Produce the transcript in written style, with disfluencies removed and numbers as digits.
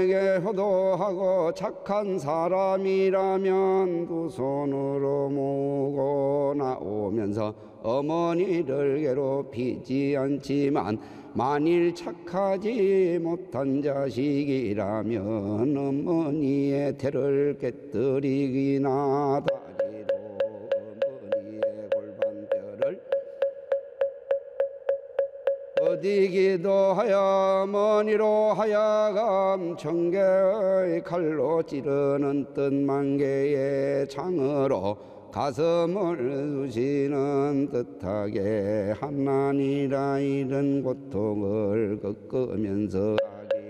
에게 효도하고 착한 사람이라면 두 손으로 모으고 나오면서 어머니를 괴롭히지 않지만 만일 착하지 못한 자식이라면 어머니의 태를 깨뜨리기나 다리로 어머니의 골반뼈를 어디기도 하여 어머니로 하여금 청개의 칼로 찌르는 뜻만 개의 창으로 가슴을 쑤시는 듯하게 하나니라 이런 고통을 겪으면서 하게